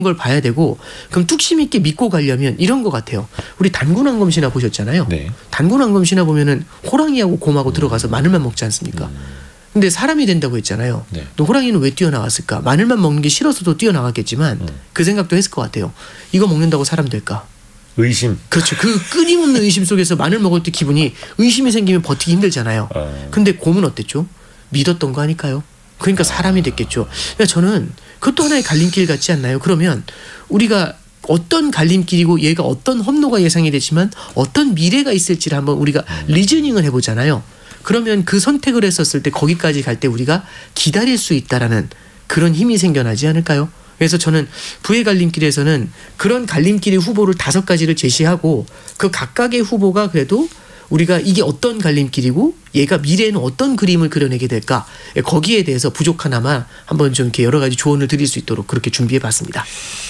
걸 봐야 되고 그럼 뚝심 있게 믿고 가려면 이런 것 같아요. 우리 단군왕검 신화 보셨잖아요. 네. 단군왕검 신화 보면은 호랑이하고 곰하고 들어가서 마늘만 먹지 않습니까? 근데 사람이 된다고 했잖아요. 네. 또 호랑이는 왜 뛰어나왔을까? 마늘만 먹는 게 싫어서도 뛰어나갔겠지만 그 생각도 했을 것 같아요. 이거 먹는다고 사람 될까? 의심. 그렇죠. 그 끊임없는 의심 속에서 마늘 먹을 때 기분이 의심이 생기면 버티기 힘들잖아요. 근데 곰은 어땠죠? 믿었던 거 아닐까요? 그러니까 사람이 됐겠죠. 그러니까 저는 그것도 하나의 갈림길 같지 않나요? 그러면 우리가 어떤 갈림길이고 얘가 어떤 험로가 예상이 되지만 어떤 미래가 있을지를 한번 우리가 리즈닝을 해보잖아요. 그러면 그 선택을 했었을 때 거기까지 갈 때 우리가 기다릴 수 있다라는 그런 힘이 생겨나지 않을까요? 그래서 저는 부의 갈림길에서는 그런 갈림길의 후보를 5가지를 제시하고 그 각각의 후보가 그래도 우리가 이게 어떤 갈림길이고 얘가 미래에는 어떤 그림을 그려내게 될까 거기에 대해서 부족하나마 한번 좀 이렇게 여러 가지 조언을 드릴 수 있도록 그렇게 준비해봤습니다.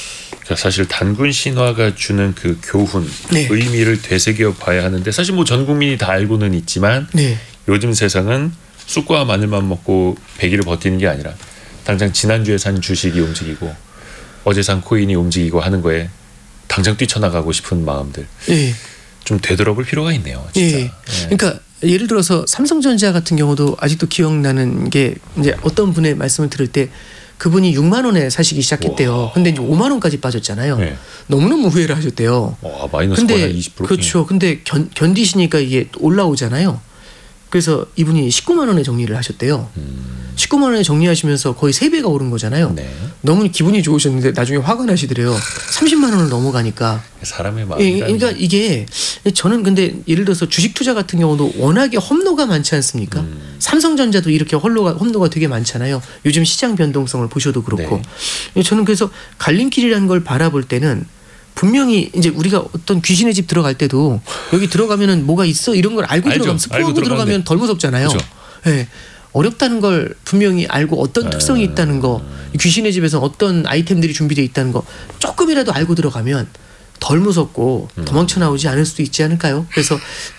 사실 단군 신화가 주는 그 교훈, 네. 의미를 되새겨 봐야 하는데 사실 뭐 전 국민이 다 알고는 있지만 네. 요즘 세상은 쑥과 마늘만 먹고 100일을 버티는 게 아니라 당장 지난주에 산 주식이 움직이고 어제 산 코인이 움직이고 하는 거에 당장 뛰쳐나가고 싶은 마음들. 네. 좀 되돌아볼 필요가 있네요. 진짜. 예. 그러니까 예를 들어서 삼성전자 같은 경우도 아직도 기억나는 게 이제 어떤 분의 말씀을 들을 때 그분이 6만 원에 사시기 시작했대요. 근데 이제 5만 원까지 빠졌잖아요. 네. 너무너무 후회를 하셨대요. 와, 마이너스 거의 한 20%. 그렇죠. 근데 견디시니까 이게 올라오잖아요. 그래서 이분이 19만 원에 정리를 하셨대요. 19만 원에 정리하시면서 거의 3배가 오른 거잖아요. 네. 너무 기분이 좋으셨는데 나중에 화가 나시더래요. 30만 원을 넘어가니까. 사람의 마음이. 그러니까 이게 저는 근데 예를 들어서 주식 투자 같은 경우도 워낙에 험로가 많지 않습니까? 삼성전자도 이렇게 험로가 되게 많잖아요. 요즘 시장 변동성을 보셔도 그렇고. 네. 저는 그래서 갈림길이라는 걸 바라볼 때는 분명히 이제 우리가 어떤 귀신의 집 들어갈 때도 여기 들어가면은 뭐가 있어 이런 걸 알고 들어가면 스포하고 들어가면 덜 무섭잖아요. 그렇죠. 네. 어렵다는 걸 분명히 알고 어떤 특성이 있다는 거, 귀신의 집에서 어떤 아이템들이 준비되어 있다는 거 조금이라도 알고 들어가면 덜 무섭고 도망쳐 나오지 않을 수도 있지 않을까요? 그래서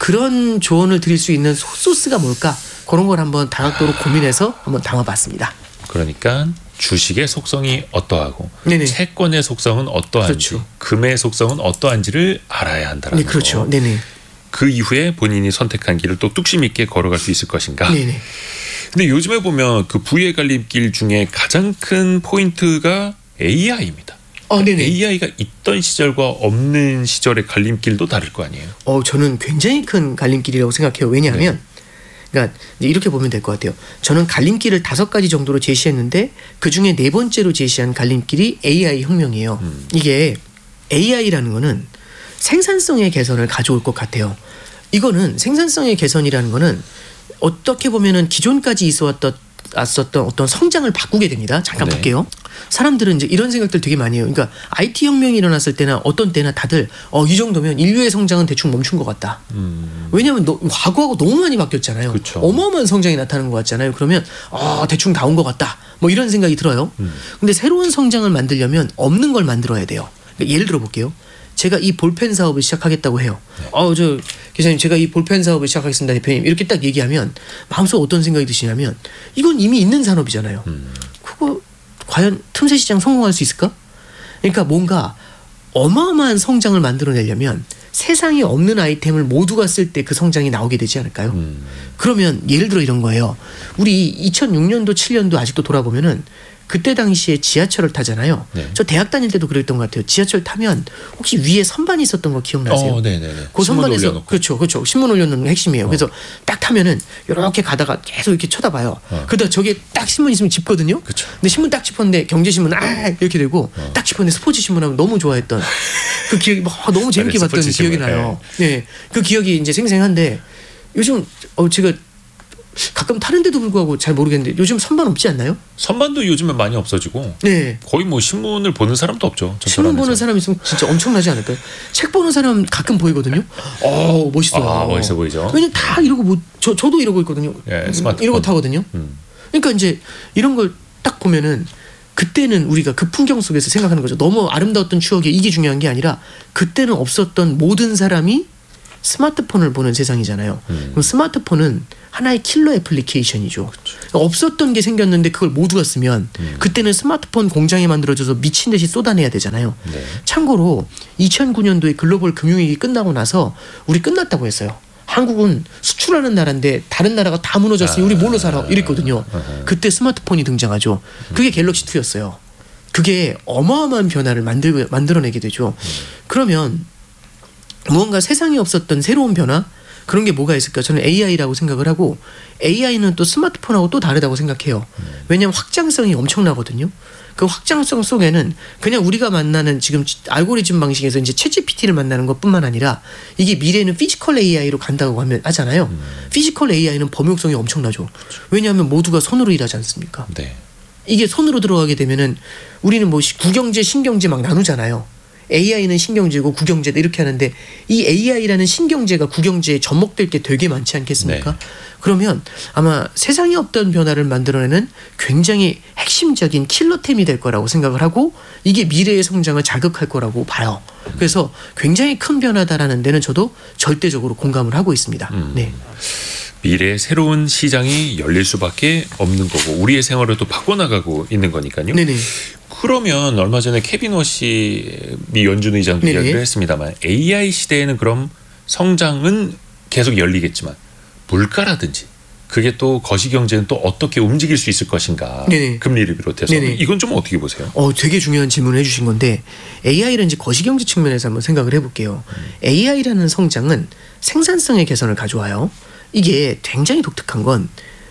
그런 조언을 드릴 수 있는 소스가 뭘까? 그런 걸 한번 다각도로 고민해서 한번 담아봤습니다. 그러니까 주식의 속성이 어떠하고 네네. 채권의 속성은 어떠한지 그렇죠. 금의 속성은 어떠한지를 알아야 한다는 네, 그렇죠. 거. 네네. 그 이후에 본인이 선택한 길을 또 뚝심 있게 걸어갈 수 있을 것인가. 네네. 근데 요즘에 보면 그 부의 갈림길 중에 가장 큰 포인트가 AI입니다. 네네. AI가 있던 시절과 없는 시절의 갈림길도 다를 거 아니에요. 저는 굉장히 큰 갈림길이라고 생각해요. 왜냐하면 그러니까 이렇게 보면 될 것 같아요. 저는 갈림길을 5가지 정도로 제시했는데 그중에 4번째로 제시한 갈림길이 AI 혁명이에요. 이게 AI라는 거는 생산성의 개선을 가져올 것 같아요. 이거는 생산성의 개선이라는 거는 어떻게 보면은 기존까지 있어왔던 어떤 성장을 바꾸게 됩니다. 잠깐 볼게요. 사람들은 이제 이런 생각들 되게 많이 해요. 그러니까 IT 혁명이 일어났을 때나 어떤 때나 다들 이 정도면 인류의 성장은 대충 멈춘 것 같다. 왜냐하면 과거하고 너무 많이 바뀌었잖아요. 그쵸. 어마어마한 성장이 나타나는 것 같잖아요. 그러면 대충 다 온 것 같다. 뭐 이런 생각이 들어요. 근데 새로운 성장을 만들려면 없는 걸 만들어야 돼요. 그러니까 예를 들어 볼게요. 제가 이 볼펜 사업을 시작하겠다고 해요. 저 기사님 제가 이 볼펜 사업을 시작하겠습니다 대표님 이렇게 딱 얘기하면 마음속에 어떤 생각이 드시냐면 이건 이미 있는 산업이잖아요. 그거 과연 틈새 시장 성공할 수 있을까? 그러니까 뭔가 어마어마한 성장을 만들어내려면 세상에 없는 아이템을 모두가 쓸 때 그 성장이 나오게 되지 않을까요? 그러면 예를 들어 이런 거예요. 우리 2006년도 7년도 아직도 돌아보면은 그때 당시에 지하철을 타잖아요. 네. 저 대학 다닐 때도 그랬던 것 같아요. 지하철 타면 혹시 위에 선반이 있었던 거 기억나세요? 네네네. 그 선반에서 그렇죠. 신문 올려놓는 게 핵심이에요. 그래서 딱 타면은 이렇게 가다가 계속 이렇게 쳐다봐요. 그러다 저기에 딱 신문 있으면 짚거든요. 그쵸. 근데 신문 딱 짚었는데 경제신문 이렇게 되고 딱 짚었는데 스포츠 신문하면 너무 좋아했던 그 기억이 너무 재밌게 봤던 기억이 나요. 네, 그 기억이 이제 생생한데 요즘 제가 가끔 타는데도 불구하고 잘 모르겠는데 요즘 선반 없지 않나요? 선반도 요즘은 많이 없어지고 네. 거의 뭐 신문을 보는 사람도 없죠. 신문 보는 사람 있으면 진짜 엄청나지 않을까요? 책 보는 사람 가끔 보이거든요. 멋있어. 멋있어 보이죠. 왜냐면 다 이러고 저도 이러고 있거든요. 스마트폰. 이러고 타거든요. 그러니까 이제 이런 걸 딱 보면은 그때는 우리가 그 풍경 속에서 생각하는 거죠. 너무 아름다웠던 추억이 이게 중요한 게 아니라 그때는 없었던 모든 사람이 스마트폰을 보는 세상이잖아요. 그럼 스마트폰은 하나의 킬러 애플리케이션이죠. 그렇죠. 없었던 게 생겼는데 그걸 모두가 쓰면 그때는 스마트폰 공장이 만들어져서 미친 듯이 쏟아내야 되잖아요. 네. 참고로 2009년도에 글로벌 금융위기 끝나고 나서 우리 끝났다고 했어요. 한국은 수출하는 나라인데 다른 나라가 다 무너졌으니 우리 뭘로 살아? 이랬거든요. 그때 스마트폰이 등장하죠. 그게 갤럭시2였어요. 그게 어마어마한 변화를 만들어내게 되죠. 그러면 무언가 세상에 없었던 새로운 변화? 그런 게 뭐가 있을까? 저는 AI라고 생각을 하고 AI는 또 스마트폰하고 또 다르다고 생각해요. 왜냐하면 확장성이 엄청나거든요. 그 확장성 속에는 그냥 우리가 만나는 지금 알고리즘 방식에서 이제 챗GPT를 만나는 것뿐만 아니라 이게 미래에는 피지컬 AI로 간다고 하잖아요. 피지컬 AI는 범용성이 엄청나죠. 왜냐하면 모두가 손으로 일하지 않습니까? 네. 이게 손으로 들어가게 되면은 우리는 뭐 구경제, 신경제 막 나누잖아요. AI는 신경제고 구경제다 이렇게 하는데 이 AI라는 신경제가 구경제에 접목될 게 되게 많지 않겠습니까? 네. 그러면 아마 세상에 없던 변화를 만들어내는 굉장히 핵심적인 킬러템이 될 거라고 생각을 하고 이게 미래의 성장을 자극할 거라고 봐요. 그래서 굉장히 큰 변화다라는 데는 저도 절대적으로 공감을 하고 있습니다. 네. 미래의 새로운 시장이 열릴 수밖에 없는 거고 우리의 생활을 또 바꿔나가고 있는 거니까요. 네네. 그러면 얼마 전에 케빈 워시 미 연준 의장도 네네. 이야기를 했습니다만 AI 시대에는 그럼 성장은 계속 열리겠지만 물가라든지 그게 또 거시경제는 또 어떻게 움직일 수 있을 것인가. 네네. 금리를 비롯해서 네네. 이건 좀 어떻게 보세요? 되게 중요한 질문을 해주신 건데 AI를 이제 거시경제 측면에서 한번 생각을 해볼게요. AI라는 성장은 생산성의 개선을 가져와요. 이게 굉장히 독특한 건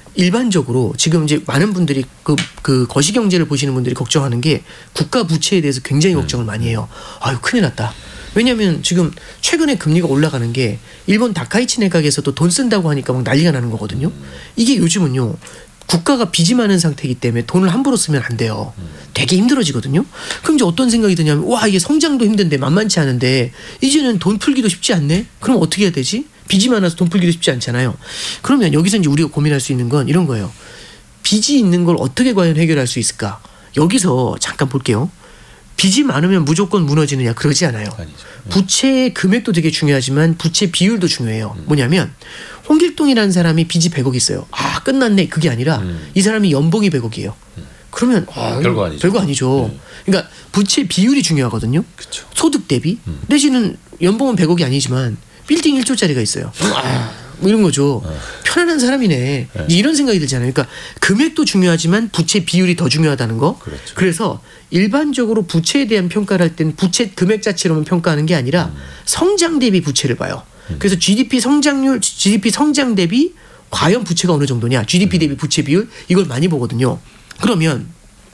일반적으로 지금 이제 많은 분들이 그 거시경제를 보시는 분들이 걱정하는 게 국가 부채에 대해서 굉장히 걱정을 많이 해요. 아유 큰일 났다. 왜냐하면 지금 최근에 금리가 올라가는 게 일본 다카이치 내각에서도 돈 쓴다고 하니까 막 난리가 나는 거거든요. 이게 요즘은요. 국가가 빚이 많은 상태이기 때문에 돈을 함부로 쓰면 안 돼요. 되게 힘들어지거든요. 그럼 이제 어떤 생각이 드냐면 와 이게 성장도 힘든데 만만치 않은데 이제는 돈 풀기도 쉽지 않네? 그럼 어떻게 해야 되지? 빚이 많아서 돈 풀기도 쉽지 않잖아요. 그러면 여기서 이제 우리가 고민할 수 있는 건 이런 거예요. 빚이 있는 걸 어떻게 과연 해결할 수 있을까? 여기서 잠깐 볼게요. 빚이 많으면 무조건 무너지느냐? 그러지 않아요. 아니죠. 부채의 금액도 되게 중요하지만 부채 비율도 중요해요. 뭐냐면 홍길동이라는 사람이 빚이 100억 있어요. 아 끝났네. 그게 아니라 이 사람이 연봉이 100억이에요. 그러면 별거 아니죠. 별거 아니죠. 그러니까 부채 비율이 중요하거든요. 그쵸. 소득 대비. 내지는 연봉은 100억이 아니지만 빌딩 1조짜리가 있어요. 뭐 이런 거죠. 편안한 사람이네. 이런 생각이 들잖아요. 그러니까 금액도 중요하지만 부채 비율이 더 중요하다는 거. 그렇죠. 그래서 일반적으로 부채에 대한 평가를 할 때는 부채 금액 자체로만 평가하는 게 아니라 성장 대비 부채를 봐요. 그래서 GDP 성장률, GDP 성장 대비 과연 부채가 어느 정도냐, GDP 대비 부채 비율 이걸 많이 보거든요. 그러면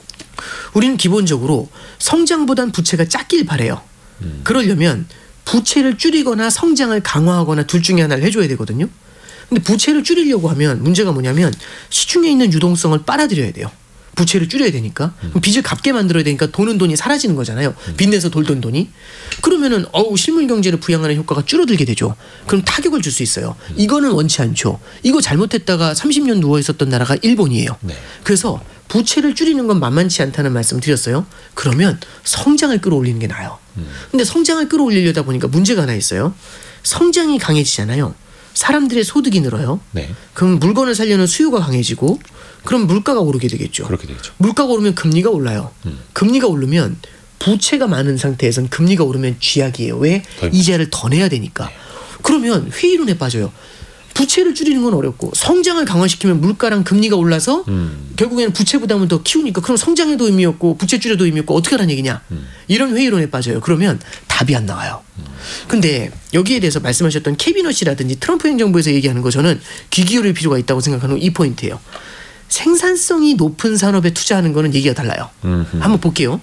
우리는 기본적으로 성장보단 부채가 작길 바래요. 그러려면 부채를 줄이거나 성장을 강화하거나 둘 중에 하나를 해줘야 되거든요. 근데 부채를 줄이려고 하면 문제가 뭐냐면 시중에 있는 유동성을 빨아들여야 돼요. 부채를 줄여야 되니까. 그럼 빚을 갚게 만들어야 되니까 돈은 돈이 사라지는 거잖아요. 빚내서 돌던 돈이. 그러면은 실물 경제를 부양하는 효과가 줄어들게 되죠. 그럼 타격을 줄 수 있어요. 이거는 원치 않죠. 이거 잘못했다가 30년 누워 있었던 나라가 일본이에요. 네. 그래서 부채를 줄이는 건 만만치 않다는 말씀 드렸어요. 그러면 성장을 끌어올리는 게 나아요. 근데 성장을 끌어올리려다 보니까 문제가 하나 있어요. 성장이 강해지잖아요. 사람들의 소득이 늘어요. 네. 그럼 물건을 살려는 수요가 강해지고 그럼 물가가 오르게 되겠죠. 그렇게 되겠죠. 물가가 오르면 금리가 올라요. 금리가 오르면 부채가 많은 상태에서는 금리가 오르면 쥐약이에요. 왜? 이자를 더 내야 되니까. 그러면 회의론에 빠져요. 부채를 줄이는 건 어렵고 성장을 강화시키면 물가랑 금리가 올라서 결국에는 부채 부담을 더 키우니까 그럼 성장에도 의미 없고 부채 줄여도 의미 없고 어떻게 하라는 얘기냐. 이런 회의론에 빠져요. 그러면 답이 안 나와요. 근데 여기에 대해서 말씀하셨던 캐비넛이라든지 트럼프 행정부에서 얘기하는 거 저는 귀 기울일 필요가 있다고 생각하는 이 포인트예요. 생산성이 높은 산업에 투자하는 거는 얘기가 달라요. 한번 볼게요.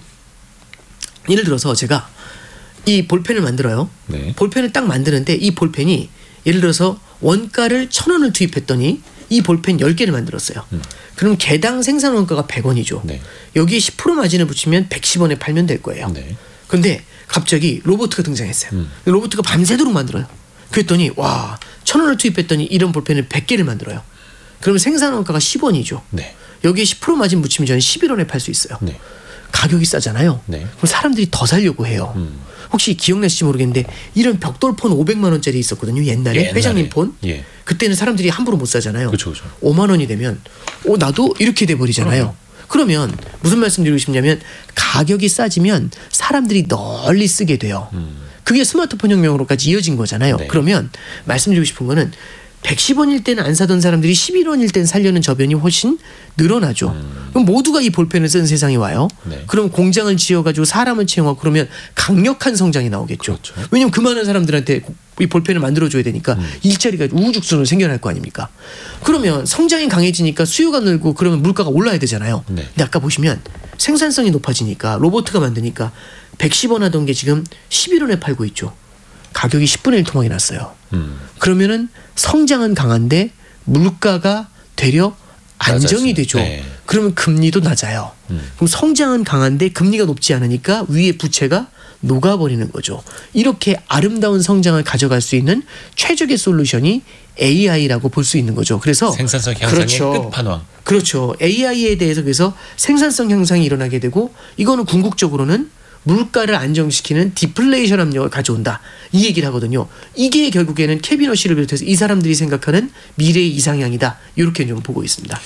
예를 들어서 제가 이 볼펜을 만들어요. 네. 볼펜을 딱 만드는데 이 볼펜이 예를 들어서 원가를 1,000원을 투입했더니 이 볼펜 10개를 만들었어요. 그럼 개당 생산 원가가 100원이죠. 네. 여기에 10% 마진을 붙이면 110원에 팔면 될 거예요. 네. 근데 갑자기 로봇가 등장했어요. 로봇가 밤새도록 만들어요. 그랬더니 와 1,000원을 투입했더니 이런 볼펜을 100개를 만들어요. 그러면 생산 원가가 10원이죠. 네. 여기에 10% 마진 붙이면 저는 11원에 팔 수 있어요. 네. 가격이 싸잖아요. 네. 그럼 사람들이 더 살려고 해요. 혹시 기억나실지 모르겠는데 이런 벽돌폰 500만 원짜리 있었거든요. 옛날에 회장님 폰. 예. 그때는 사람들이 함부로 못 사잖아요. 그렇죠. 5만 원이 되면 나도 이렇게 돼 버리잖아요. 그러면 무슨 말씀 드리고 싶냐면 가격이 싸지면 사람들이 널리 쓰게 돼요. 그게 스마트폰 혁명으로까지 이어진 거잖아요. 네. 그러면 말씀드리고 싶은 거는 110원일 때는 안 사던 사람들이 11원일 땐 살려는 저변이 훨씬 늘어나죠. 그럼 모두가 이 볼펜을 쓰는 세상이 와요. 네. 그럼 공장을 지어가지고 사람을 채용하고 그러면 강력한 성장이 나오겠죠. 그렇죠. 왜냐하면 그 많은 사람들한테 이 볼펜을 만들어줘야 되니까 일자리가 우후죽순으로 생겨날 거 아닙니까? 그러면 성장이 강해지니까 수요가 늘고 그러면 물가가 올라야 되잖아요. 네. 근데 아까 보시면 생산성이 높아지니까 로봇가 만드니까 110원 하던 게 지금 11원에 팔고 있죠. 가격이 10분의 1 토막이 났어요. 그러면은 성장은 강한데 물가가 되려 안정이 되죠. 네. 그러면 금리도 낮아요. 그럼 성장은 강한데 금리가 높지 않으니까 위에 부채가 녹아버리는 거죠. 이렇게 아름다운 성장을 가져갈 수 있는 최적의 솔루션이 AI라고 볼 수 있는 거죠. 그래서 생산성 향상의 그렇죠. 끝판왕. 그렇죠. AI에 대해서 그래서 생산성 향상이 일어나게 되고 이거는 궁극적으로는 물가를 안정시키는 디플레이션 압력을 가져온다. 이 얘기를 하거든요. 이게 결국에는 케빈 허시를 비롯해서 이 사람들이 생각하는 미래의 이상향이다. 이렇게 좀 보고 있습니다.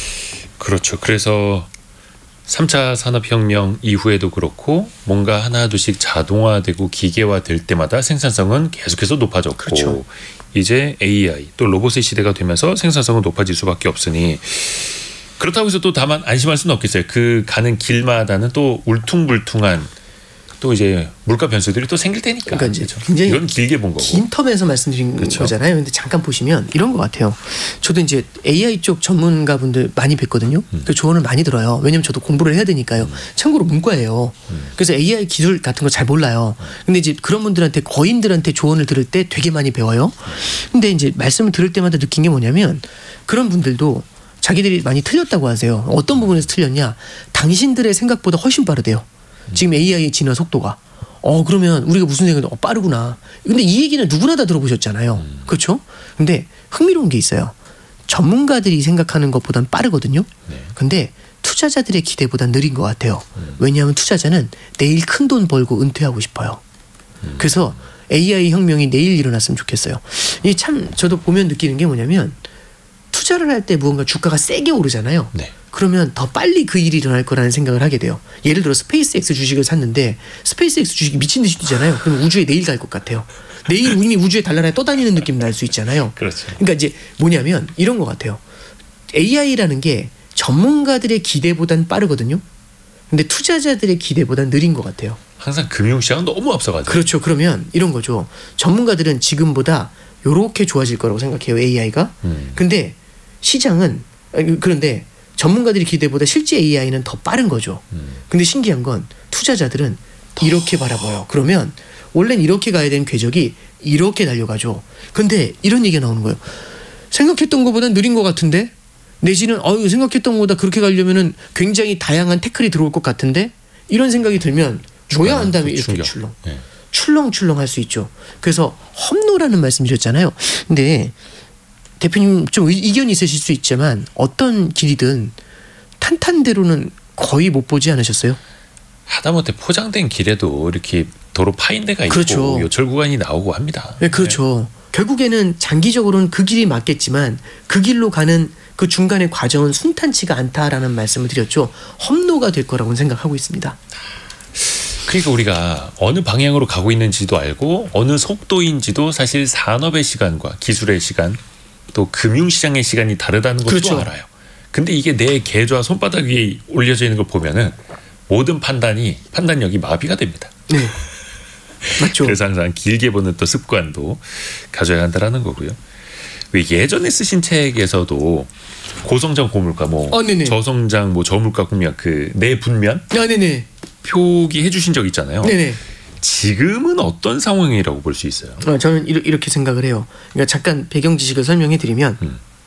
그렇죠. 그래서 3차 산업혁명 이후에도 그렇고 뭔가 하나둘씩 자동화되고 기계화될 때마다 생산성은 계속해서 높아졌고 그렇죠. 이제 AI 또 로봇의 시대가 되면서 생산성은 높아질 수밖에 없으니 그렇다고 해서 또 다만 안심할 수는 없겠어요. 그 가는 길마다는 또 울퉁불퉁한 또 이제 물가 변수들이 또 생길 테니까. 그러니까 이제 그렇죠. 굉장히 이건 길게 본 거고. 긴 텀에서 말씀드린 그렇죠. 거잖아요. 근데 잠깐 보시면 이런 것 같아요. 저도 이제 AI 쪽 전문가분들 많이 뵀거든요. 그 조언을 많이 들어요. 왜냐면 저도 공부를 해야 되니까요. 참고로 문과예요. 그래서 AI 기술 같은 거 잘 몰라요. 근데 이제 그런 분들한테 거인들한테 조언을 들을 때 되게 많이 배워요. 근데 이제 말씀을 들을 때마다 느낀 게 뭐냐면 그런 분들도 자기들이 많이 틀렸다고 하세요. 어떤 부분에서 틀렸냐? 당신들의 생각보다 훨씬 빠르대요. 지금 AI의 진화 속도가. 그러면 우리가 무슨 생각이 빠르구나. 근데 이 얘기는 누구나 다 들어보셨잖아요. 그렇죠? 근데 흥미로운 게 있어요. 전문가들이 생각하는 것보단 빠르거든요. 네. 근데 투자자들의 기대보다 느린 것 같아요. 왜냐하면 투자자는 내일 큰 돈 벌고 은퇴하고 싶어요. 그래서 AI 혁명이 내일 일어났으면 좋겠어요. 이 참 저도 보면 느끼는 게 뭐냐면 투자를 할 때 무언가 주가가 세게 오르잖아요. 네. 그러면 더 빨리 그 일이 일어날 거라는 생각을 하게 돼요. 예를 들어 스페이스X 주식을 샀는데 스페이스X 주식이 미친 듯이 뛰잖아요. 그럼 우주에 내일 갈 것 같아요. 내일 이미 우주에 달나라에 떠다니는 느낌 날 수 있잖아요. 그렇죠. 그러니까 이제 뭐냐면 이런 것 같아요. AI라는 게 전문가들의 기대보단 빠르거든요. 근데 투자자들의 기대보단 느린 것 같아요. 항상 금융시장은 너무 앞서가죠. 그렇죠. 그러면 이런 거죠. 전문가들은 지금보다 요렇게 좋아질 거라고 생각해요. AI가. 근데 시장은 그런데 전문가들이 기대보다 실제 AI는 더 빠른 거죠. 근데 신기한 건 투자자들은 이렇게 바라봐요. 그러면 원래는 이렇게 가야 되는 궤적이 이렇게 달려가죠. 근데 이런 얘기가 나오는 거예요. 생각했던 것보다 느린 것 같은데 내지는 생각했던 것보다 그렇게 가려면은 굉장히 다양한 태클이 들어올 것 같은데 이런 생각이 들면 줘야 한 다음에 이렇게 출렁. 네. 출렁출렁 할 수 있죠. 그래서 험노라는 말씀 드렸잖아요. 근데 대표님 좀 이견이 있으실 수 있지만 어떤 길이든 탄탄대로는 거의 못 보지 않으셨어요? 하다못해 포장된 길에도 이렇게 도로 파인 데가 있고 그렇죠. 요철 구간이 나오고 합니다. 네, 그렇죠. 결국에는 장기적으로는 그 길이 맞겠지만 그 길로 가는 그 중간의 과정은 순탄치가 않다라는 말씀을 드렸죠. 험노가 될 거라고 생각하고 있습니다. 그러니까 우리가 어느 방향으로 가고 있는지도 알고 어느 속도인지도 사실 산업의 시간과 기술의 시간 또 금융시장의 시간이 다르다는 것도 그렇죠. 알아요. 근데 이게 내 계좌 손바닥 위에 올려져 있는 걸 보면은 모든 판단력이 마비가 됩니다. 네, 맞죠. 그래서 항상 길게 보는 또 습관도 가져야 한다라는 거고요. 왜 예전에 쓰신 책에서도 고성장 고물가 저성장 저물가 국면 그 내분면 네네. 표기해 주신 적 있잖아요. 네네. 지금은 어떤 상황이라고 볼 수 있어요? 저는 이렇게 생각을 해요. 그러니까 잠깐 배경 지식을 설명해 드리면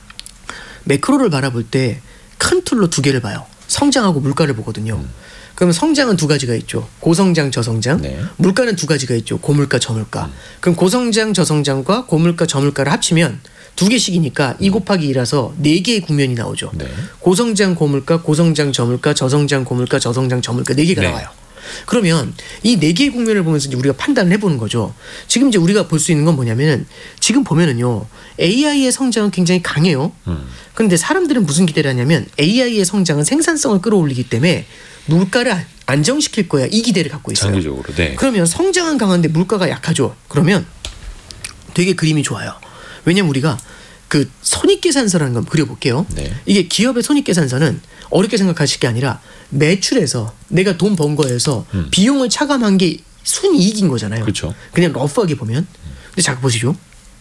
매크로를 바라볼 때 큰 틀로 두 개를 봐요. 성장하고 물가를 보거든요. 그러면 성장은 두 가지가 있죠. 고성장, 저성장. 네. 물가는 두 가지가 있죠. 고물가, 저물가. 그럼 고성장, 저성장과 고물가, 저물가를 합치면 두 개씩이니까 2 곱하기 2라서 4개의 국면이 나오죠. 네. 고성장, 고물가, 고성장, 저물가, 저성장, 고물가, 저성장, 저물가 4개가 네. 나와요. 그러면 이 네 개의 국면을 보면서 이제 우리가 판단을 해보는 거죠. 지금 이제 우리가 볼 수 있는 건 뭐냐면은 지금 보면은요 AI의 성장은 굉장히 강해요. 그런데 사람들은 무슨 기대를 하냐면 AI의 성장은 생산성을 끌어올리기 때문에 물가를 안정시킬 거야 이 기대를 갖고 있어요. 장기적으로. 네. 그러면 성장은 강한데 물가가 약하죠. 그러면 되게 그림이 좋아요. 왜냐면 우리가 그 손익계산서라는 걸 그려볼게요. 네. 이게 기업의 손익계산서는 어렵게 생각하실 게 아니라 매출에서 내가 돈 번 거에서 비용을 차감한 게 순이익인 거잖아요. 그렇죠. 그냥 러프하게 보면. 근데 잠깐 보시죠.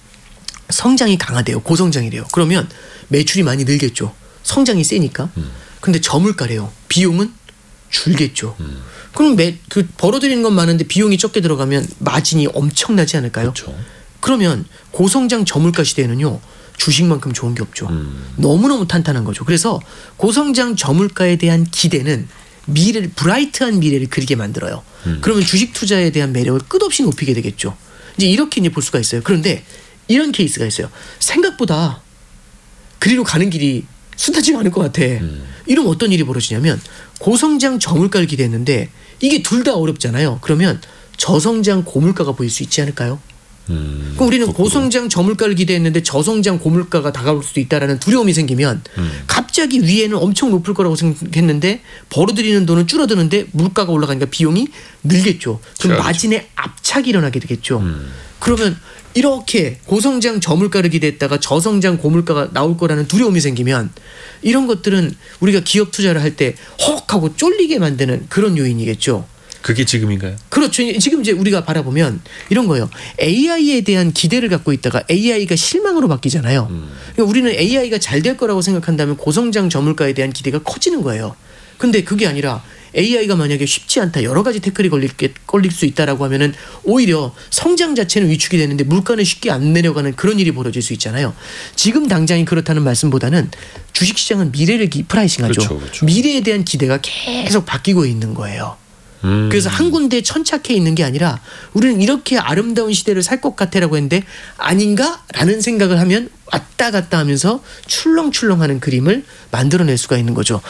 성장이 강하대요. 고성장이래요. 그러면 매출이 많이 늘겠죠. 성장이 세니까. 근데 저물가래요. 비용은 줄겠죠. 그럼 벌어들이는 건 많은데 비용이 적게 들어가면 마진이 엄청나지 않을까요? 그렇죠. 그러면 고성장 저물가 시대에는요. 주식만큼 좋은 게 없죠. 너무너무 탄탄한 거죠. 그래서 고성장 저물가에 대한 기대는 미래를 브라이트한 미래를 그리게 만들어요. 그러면 주식 투자에 대한 매력을 끝없이 높이게 되겠죠. 이제 이렇게 이제 볼 수가 있어요. 그런데 이런 케이스가 있어요. 생각보다 그리로 가는 길이 순탄치가 않을 것 같아. 이러면 어떤 일이 벌어지냐면 고성장 저물가를 기대했는데 이게 둘 다 어렵잖아요. 그러면 저성장 고물가가 보일 수 있지 않을까요? 그럼 우리는 거꾸로. 고성장 저물가를 기대했는데 저성장 고물가가 다가올 수도 있다라는 두려움이 생기면 갑자기 위에는 엄청 높을 거라고 생각했는데 벌어들이는 돈은 줄어드는데 물가가 올라가니까 비용이 늘겠죠. 그럼 마진의 압착이 일어나게 되겠죠. 그러면 이렇게 고성장 저물가를 기대했다가 저성장 고물가가 나올 거라는 두려움이 생기면 이런 것들은 우리가 기업 투자를 할 때 헉 하고 쫄리게 만드는 그런 요인이겠죠. 그게 지금인가요? 그렇죠. 지금 이제 우리가 바라보면 이런 거예요. AI에 대한 기대를 갖고 있다가 AI가 실망으로 바뀌잖아요. 그러니까 우리는 AI가 잘 될 거라고 생각한다면 고성장 저물가에 대한 기대가 커지는 거예요. 근데 그게 아니라 AI가 만약에 쉽지 않다, 여러 가지 태클이 걸릴 수 있다라고 하면은 오히려 성장 자체는 위축이 되는데 물가는 쉽게 안 내려가는 그런 일이 벌어질 수 있잖아요. 지금 당장이 그렇다는 말씀보다는 주식시장은 미래를 프라이싱하죠. 그렇죠, 그렇죠. 미래에 대한 기대가 계속 바뀌고 있는 거예요. 그래서 한 군데에 천착해 있는 게 아니라 우리는 이렇게 아름다운 시대를 살 것 같아라고 했는데 아닌가라는 생각을 하면 왔다 갔다 하면서 출렁출렁하는 그림을 만들어낼 수가 있는 거죠.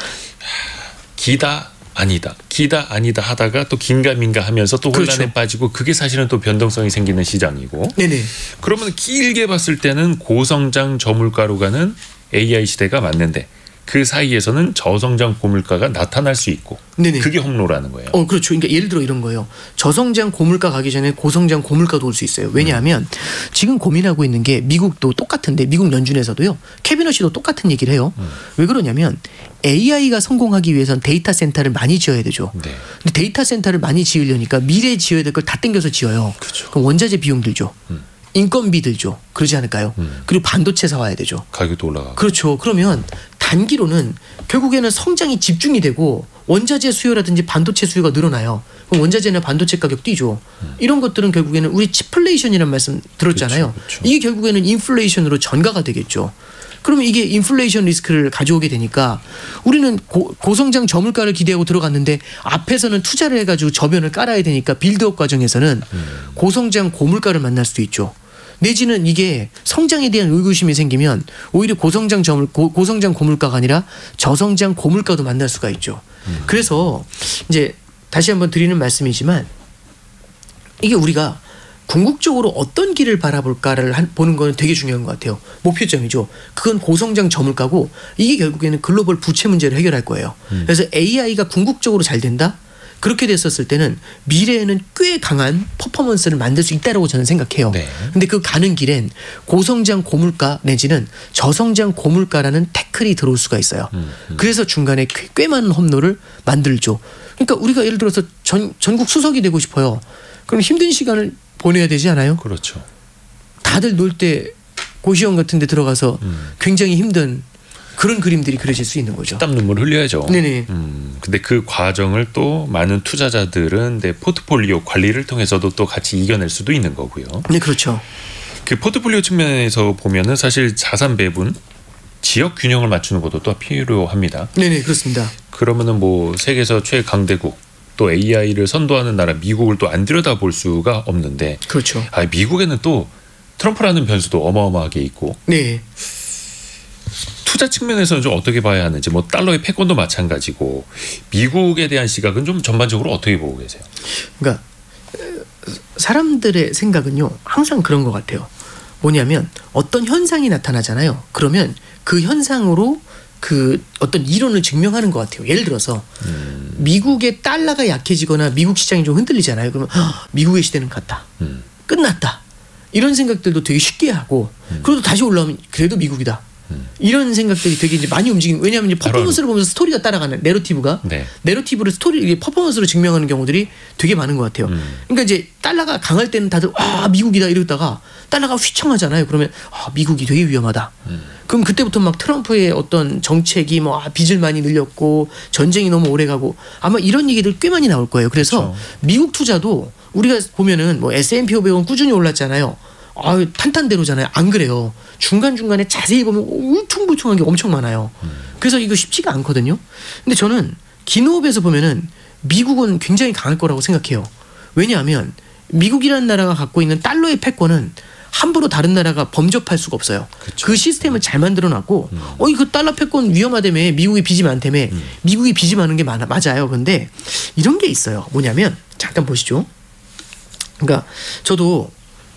기다 아니다, 기다 아니다 하다가 또 긴가민가 하면서 또 혼란에 그렇죠. 빠지고 그게 사실은 또 변동성이 생기는 시장이고. 네네. 그러면 길게 봤을 때는 고성장 저물가로 가는 AI 시대가 맞는데 그 사이에서는 저성장 고물가가 나타날 수 있고. 네네. 그게 홈로라는 거예요. 그렇죠. 그러니까 예를 들어 이런 거예요. 저성장 고물가 가기 전에 고성장 고물가도 올 수 있어요. 왜냐하면 지금 고민하고 있는 게 미국도 똑같은데 미국 연준에서도요. 캐비너시도 똑같은 얘기를 해요. 왜 그러냐면 AI가 성공하기 위해선 데이터 센터를 많이 지어야 되죠. 네. 근데 데이터 센터를 많이 지으려니까 미래에 지어야 될 걸 다 땡겨서 지어요. 그렇죠. 그럼 원자재 비용 들죠. 인건비 들죠. 그러지 않을까요? 그리고 반도체 사와야 되죠. 가격도 올라가고. 그렇죠. 그러면 단기로는 결국에는 성장이 집중이 되고 원자재 수요라든지 반도체 수요가 늘어나요. 그럼 원자재나 반도체 가격 뛰죠. 이런 것들은 결국에는 우리 치플레이션이라는 말씀 들었잖아요. 그렇죠. 이게 결국에는 인플레이션으로 전가가 되겠죠. 그러면 이게 인플레이션 리스크를 가져오게 되니까 우리는 고성장 저물가를 기대하고 들어갔는데 앞에서는 투자를 해가지고 저변을 깔아야 되니까 빌드업 과정에서는 고성장 고물가를 만날 수도 있죠. 내지는 이게 성장에 대한 의구심이 생기면 오히려 고성장 고물가가 아니라 저성장 고물가도 만날 수가 있죠. 그래서 이제 다시 한번 드리는 말씀이지만 이게 우리가 궁극적으로 어떤 길을 바라볼까를 보는 건 되게 중요한 것 같아요. 목표점이죠. 그건 고성장 저물가고 이게 결국에는 글로벌 부채 문제를 해결할 거예요. 그래서 AI가 궁극적으로 잘 된다? 그렇게 됐었을 때는 미래에는 꽤 강한 퍼포먼스를 만들 수 있다고 저는 생각해요. 네. 근데 그 가는 길엔 고성장 고물가 내지는 저성장 고물가라는 태클이 들어올 수가 있어요. 그래서 중간에 꽤 많은 험로를 만들죠. 그러니까 우리가 예를 들어서 전국 수석이 되고 싶어요. 그럼 힘든 시간을 보내야 되지 않아요? 그렇죠. 다들 놀 때 고시원 같은 데 들어가서 굉장히 힘든 그런 그림들이 그려질 수 있는 거죠. 땀 눈물 흘려야죠. 네네. 근데 그 과정을 또 많은 투자자들은 내 포트폴리오 관리를 통해서도 또 같이 이겨낼 수도 있는 거고요. 네, 그렇죠. 그 포트폴리오 측면에서 보면은 사실 자산 배분, 지역 균형을 맞추는 것도 또 필요합니다. 네네, 그렇습니다. 그러면은 뭐 세계에서 최강대국 또 AI를 선도하는 나라 미국을 또 안 들여다볼 수가 없는데. 그렇죠. 미국에는 또 트럼프라는 변수도 어마어마하게 있고. 네. 투자 측면에서는 좀 어떻게 봐야 하는지, 뭐 달러의 패권도 마찬가지고 미국에 대한 시각은 좀 전반적으로 어떻게 보고 계세요? 그러니까 사람들의 생각은요 항상 그런 것 같아요. 뭐냐면 어떤 현상이 나타나잖아요. 그러면 그 현상으로 그 어떤 이론을 증명하는 것 같아요. 예를 들어서 미국의 달러가 약해지거나 미국 시장이 좀 흔들리잖아요. 그러면 미국의 시대는 갔다. 끝났다. 이런 생각들도 되게 쉽게 하고 그래도 다시 올라오면 그래도 미국이다. 이런 생각들이 되게 이제 많이 움직이는. 왜냐하면 이제 퍼포먼스를 보면서 스토리가 따라가는 내러티브가 네. 내러티브를 스토리 퍼포먼스로 증명하는 경우들이 되게 많은 것 같아요. 그러니까 이제 달러가 강할 때는 다들 미국이다 이러다가 달러가 휘청하잖아요. 그러면 미국이 되게 위험하다. 그럼 그때부터 막 트럼프의 어떤 정책이 뭐 빚을 많이 늘렸고 전쟁이 너무 오래가고 아마 이런 얘기들 꽤 많이 나올 거예요. 그래서 그렇죠. 미국 투자도 우리가 보면은 뭐 S&P 500은 꾸준히 올랐잖아요. 탄탄대로잖아요. 안 그래요. 중간중간에 자세히 보면 울퉁불퉁한 게 엄청 많아요. 그래서 이거 쉽지가 않거든요. 근데 저는 기노업에서 보면은 미국은 굉장히 강할 거라고 생각해요. 왜냐하면 미국이라는 나라가 갖고 있는 달러의 패권은 함부로 다른 나라가 범접할 수가 없어요. 그쵸. 그 시스템을 잘 만들어놨고 그 달러 패권 위험하다며 미국이 빚이 많다며 미국이 빚이 많은 게 맞아요. 그런데 이런 게 있어요. 뭐냐면 잠깐 보시죠. 그러니까 저도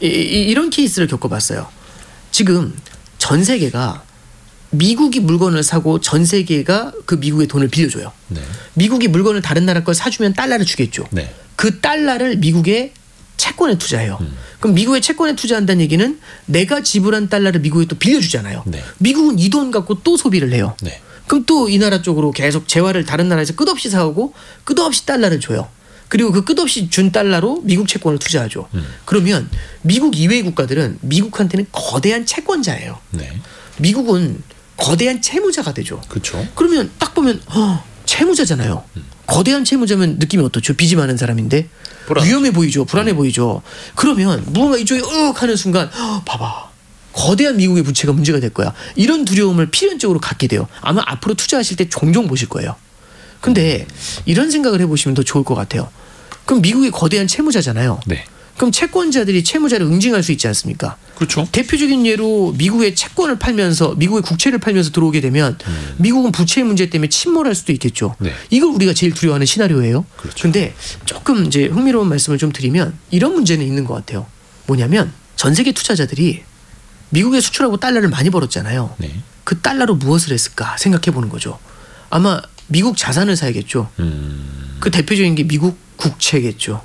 이런 케이스를 겪어봤어요. 지금 전 세계가 미국이 물건을 사고 전 세계가 그 미국의 돈을 빌려줘요. 네. 미국이 물건을 다른 나라 걸 사주면 달러를 주겠죠. 네. 그 달러를 미국의 채권에 투자해요. 그럼 미국의 채권에 투자한다는 얘기는 내가 지불한 달러를 미국에 또 빌려주잖아요. 네. 미국은 이 돈 갖고 또 소비를 해요. 네. 그럼 또 이 나라 쪽으로 계속 재화를 다른 나라에서 끝없이 사오고 끝없이 달러를 줘요. 그리고 그 끝없이 준 달러로 미국 채권을 투자하죠. 그러면 미국 이외의 국가들은 미국한테는 거대한 채권자예요. 네. 미국은 거대한 채무자가 되죠. 그렇죠. 그러면 딱 보면 채무자잖아요. 거대한 채무자면 느낌이 어떻죠? 빚이 많은 사람인데 불안하죠. 위험해 보이죠. 불안해 보이죠. 그러면 무언가 이쪽에 하는 순간 봐봐. 거대한 미국의 부채가 문제가 될 거야. 이런 두려움을 필연적으로 갖게 돼요. 아마 앞으로 투자하실 때 종종 보실 거예요. 근데 이런 생각을 해보시면 더 좋을 것 같아요. 그럼 미국이 거대한 채무자잖아요. 네. 그럼 채권자들이 채무자를 응징할 수 있지 않습니까? 그렇죠. 대표적인 예로 미국의 채권을 팔면서 미국의 국채를 팔면서 들어오게 되면 미국은 부채 문제 때문에 침몰할 수도 있겠죠. 네. 이걸 우리가 제일 두려워하는 시나리오예요. 그렇죠. 그런데 조금 이제 흥미로운 말씀을 좀 드리면 이런 문제는 있는 것 같아요. 뭐냐면 전 세계 투자자들이 미국에 수출하고 달러를 많이 벌었잖아요. 네. 그 달러로 무엇을 했을까 생각해 보는 거죠. 아마 미국 자산을 사야겠죠. 그 대표적인 게 미국 국채겠죠.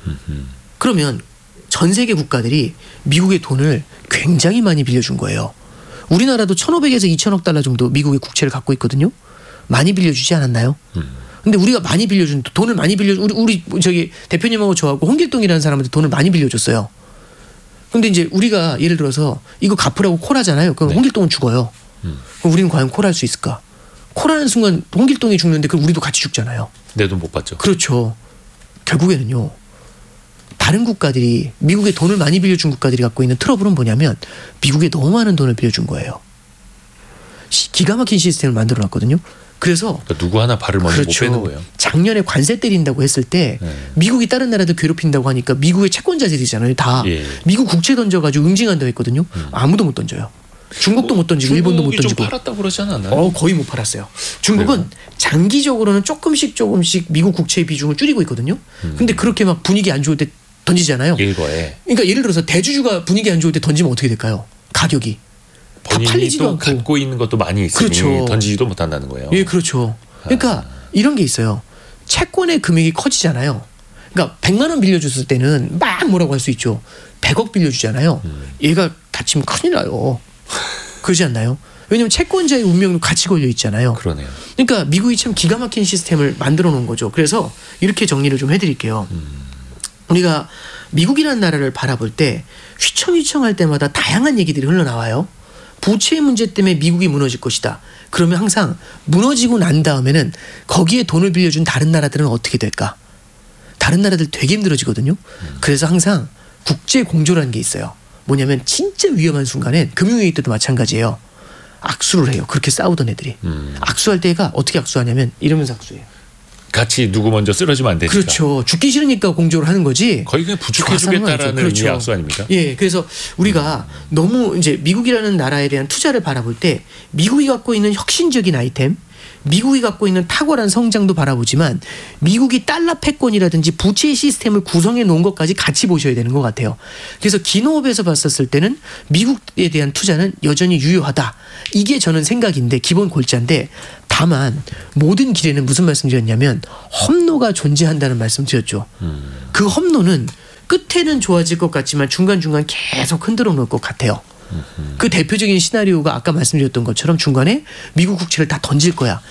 그러면 전 세계 국가들이 미국의 돈을 굉장히 많이 빌려준 거예요. 우리나라도 1,500에서 2,000억 달러 정도 미국의 국채를 갖고 있거든요. 많이 빌려주지 않았나요? 근데 우리가 많이 빌려준 돈을 많이 빌려 우리 저기 대표님하고 저하고 홍길동이라는 사람한테 돈을 많이 빌려줬어요. 근데 이제 우리가 예를 들어서 이거 갚으라고 콜하잖아요. 그럼 네. 홍길동은 죽어요. 그럼 우리는 과연 콜할 수 있을까? 콜하는 순간 홍길동이 죽는데 그럼 우리도 같이 죽잖아요. 내 돈 못 받죠. 그렇죠. 결국에는요. 다른 국가들이 미국에 돈을 많이 빌려준 국가들이 갖고 있는 트러블은 뭐냐면 미국에 너무 많은 돈을 빌려준 거예요. 기가 막힌 시스템을 만들어놨거든요. 그래서 그러니까 누구 하나 발을 먼저 그렇죠. 못 빼는 거예요. 작년에 관세 때린다고 했을 때 네. 미국이 다른 나라들 괴롭힌다고 하니까 미국의 채권자들이잖아요. 다 예. 미국 국채 던져가지고 응징한다고 했거든요. 아무도 못 던져요. 중국도 못 던지고 일본도 못 던지고. 좀 팔았다고 그러지 않았나요? 거의 못 팔았어요. 중국은 장기적으로는 조금씩 미국 국채의 비중을 줄이고 있거든요. 근데 그렇게 막 분위기 안 좋을 때 던지잖아요. 일거에 그러니까 예를 들어서 대주주가 분위기 안 좋을 때 던지면 어떻게 될까요? 가격이 다 본인이 팔리지도 또 않고. 갖고 있는 것도 많이 있으니 그렇죠. 던지지도 못한다는 거예요. 예, 그렇죠. 그러니까 이런 게 있어요. 채권의 금액이 커지잖아요. 그러니까 100만 원 빌려줬을 때는 막 뭐라고 할 수 있죠. 100억 빌려주잖아요. 얘가 다치면 큰일 나요. 그러지 않나요? 왜냐하면 채권자의 운명도 같이 걸려 있잖아요. 그러네요. 그러니까 미국이 참 기가 막힌 시스템을 만들어 놓은 거죠. 그래서 이렇게 정리를 좀 해드릴게요. 우리가 미국이라는 나라를 바라볼 때 휘청휘청할 때마다 다양한 얘기들이 흘러나와요. 부채 문제 때문에 미국이 무너질 것이다. 그러면 항상 무너지고 난 다음에는 거기에 돈을 빌려준 다른 나라들은 어떻게 될까? 다른 나라들 되게 힘들어지거든요. 그래서 항상 국제 공조라는 게 있어요. 뭐냐면 진짜 위험한 순간엔 금융위기 때도 마찬가지예요. 악수를 해요. 그렇게 싸우던 애들이. 악수할 때가 어떻게 악수하냐면 이러면서 악수해요. 같이 누구 먼저 쓰러지면 안 되니까. 그렇죠. 죽기 싫으니까 공조를 하는 거지. 거의 그냥 부축해주겠다라는 그렇죠. 의미의 악수 아닙니까? 예, 그래서 우리가 너무 이제 미국이라는 나라에 대한 투자를 바라볼 때 미국이 갖고 있는 혁신적인 아이템, 미국이 갖고 있는 탁월한 성장도 바라보지만 미국이 달러 패권이라든지 부채 시스템을 구성해 놓은 것까지 같이 보셔야 되는 것 같아요. 그래서 기노업에서 봤었을 때는 미국에 대한 투자는 여전히 유효하다. 이게 저는 생각인데 기본 골자인데 다만 모든 길에는 무슨 말씀 드렸냐면 험로가 존재한다는 말씀 드렸죠. 그 험로는 끝에는 좋아질 것 같지만 중간중간 계속 흔들어 놓을 것 같아요. 그 대표적인 시나리오가 아까 말씀드렸던 것처럼 중간에 미국 국채를 다 던질 거야.